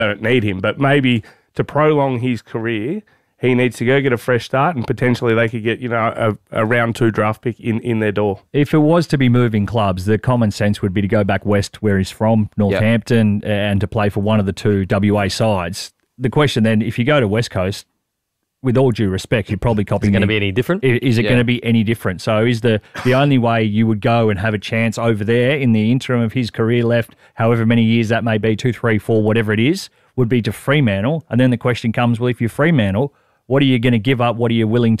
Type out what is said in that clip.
they don't need him, but maybe to prolong his career, he needs to go get a fresh start, and potentially they could get, a round 2 draft pick in their door. If it was to be moving clubs, the common sense would be to go back west where he's from, Northampton, and to play for one of the 2 WA sides. The question then, if you go to West Coast, with all due respect, you're probably copying. Is it going to be any different? Is it going to be any different? So is the only way you would go and have a chance over there in the interim of his career left, however many years that may be, 2, 3, 4, whatever it is, would be to Fremantle. And then the question comes, well, if you're Fremantle, what are you going to give up? What are you willing